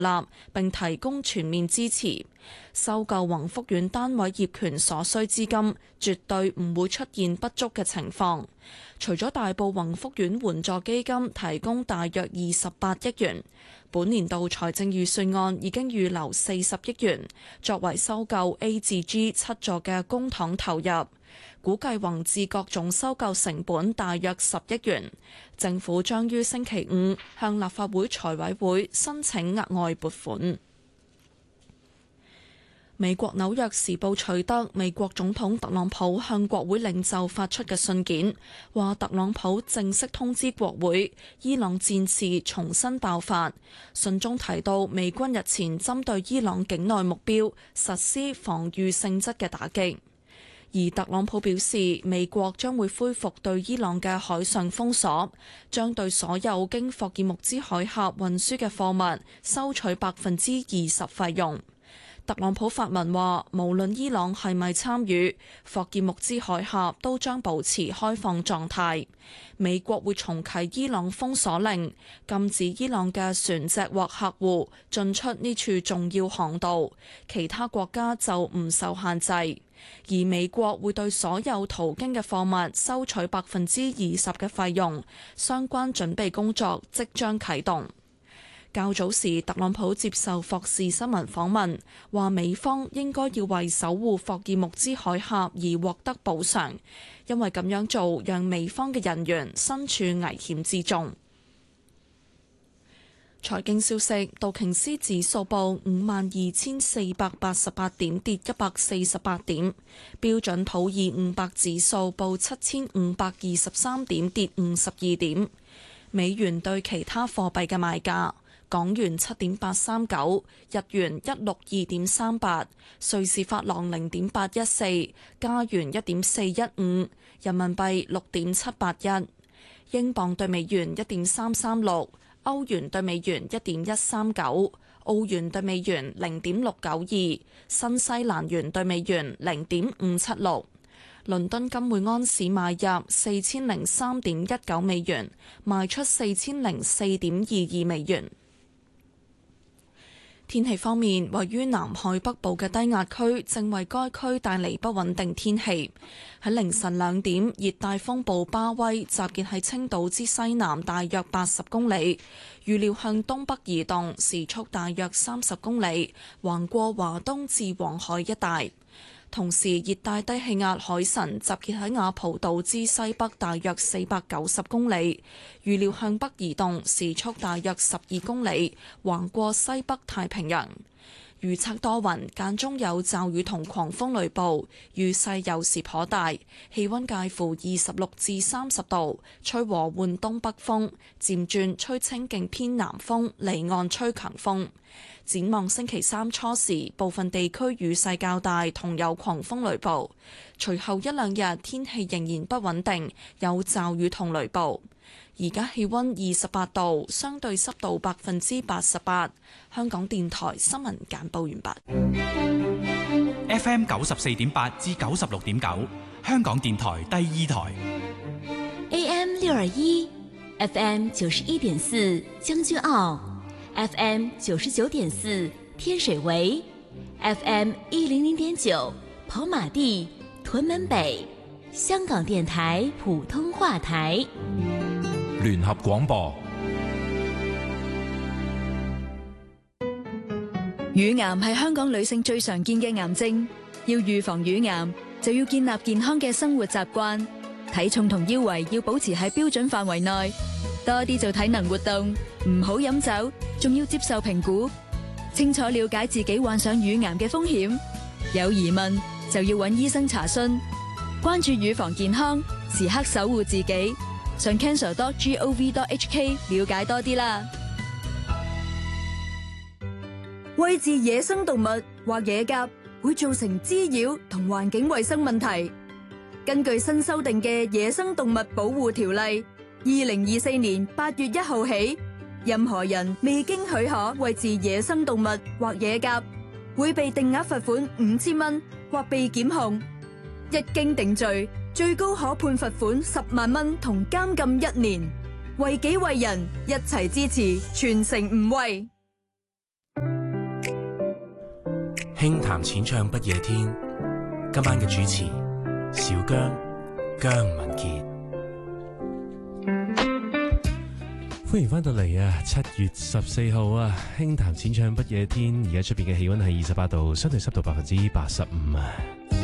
立，並提供全面支持。收購宏福苑單位業權所需資金，絕對唔會出現不足嘅情況。除咗大埔宏福苑援助基金提供大約28億元，本年度財政預算案已經預留40億元，作為收購 A 至 G 7座嘅公帑投入。估計宏致各總收購成本大約10億元。政府將於星期五向立法會財委會申請額外撥款。美國紐約時報取得美國總統特朗普向國會領袖發出嘅信件，話特朗普正式通知國會，伊朗戰事重新爆發。信中提到，美軍日前針對伊朗境內目標實施防禦性質嘅打擊。而特朗普表示，美國將會恢復對伊朗嘅海上封鎖，將對所有經霍爾木茲海峽運輸嘅貨物收取20%費用。特朗普發文話，無論伊朗係咪參與，霍爾木茲海峽都將保持開放狀態。美國會重啟伊朗封鎖令，禁止伊朗嘅船隻或客戶進出呢處重要航道，其他國家就唔受限制。而美國會對所有途經嘅貨物收取20%嘅費用，相關準備工作即將啟動。較早時，特朗普接受霍士新聞訪問，話美方應該要為守護霍爾木茲海峽而獲得補償，因為咁樣做讓美方嘅人員身處危險之中。財經消息，道瓊斯指數報52,488點，跌148點；標準普爾500指數報7,523點，跌52點。美元對其他貨幣嘅賣價：港元7.839，日元162.38，瑞士法郎0.814，加元1.415，人民幣6.781，英鎊對美元1.336。歐元對美元1.139，澳元對美元0.692，新西蘭元對美元0.576。倫敦金每安士買入4003.19美元，賣出4004.22美元。天氣方面，位於南海北部嘅低壓區正為該區帶嚟不穩定天氣。喺凌晨2點，熱帶風暴巴威集結喺青島之西南大約80公里，預料向東北移動，時速大約30公里，橫過華東至黃海一帶。同時，熱帶低氣壓海神集結喺雅蒲島之西北大約490公里，預料向北移動，時速大約12公里，橫過西北太平洋。預測多雲，間中有驟雨同狂風雷暴，雨勢有時頗大，氣溫介乎26至30度，吹和緩東北風，漸轉吹清勁偏南風，離岸吹強風。展望星期三初時，部分地區雨勢較大，同有狂風雷暴。隨後一兩日天氣仍然不穩定，有驟雨同雷暴。而家氣溫28度，相對濕度88%。香港電台新聞簡報完畢。 FM 94.8至96.9，香港電台第二台。 AM 621 ，FM 91.4將軍澳，FM 99.4天水圍，FM 100.9跑馬地屯門北，香港電台普通話台。 聯合廣播。 乳癌係香港女性最常見嘅癌症，要預防乳癌就要建立健康嘅生活習慣，體重同腰圍要保持喺標準範圍內，多啲做體能活動，唔好飲酒，仲要接受評估，清楚了解自己患上乳癌嘅風險，有疑問就要揾醫生查詢，關注乳房健康，時刻守護自己。上 cancer.gov.hk 了解多啲啦。餵飼野生動物或野鴿會造成滋擾同環境衛生問題。根據新修訂嘅《野生動物保護條例》，2024年8月1號起，任何人未經許可餵飼野生動物或野鴿，會被定額罰款5000蚊或被檢控。一經定罪，最高可判罰款10萬蚊同監禁1年。為己為人，一齊支持，全城唔餵。 輕談淺唱不夜天，今晚嘅主持小姜文傑。 歡迎翻到嚟啊！7月14號啊，輕談淺唱不夜天。而家出邊嘅氣溫係28度，相對濕度85%啊。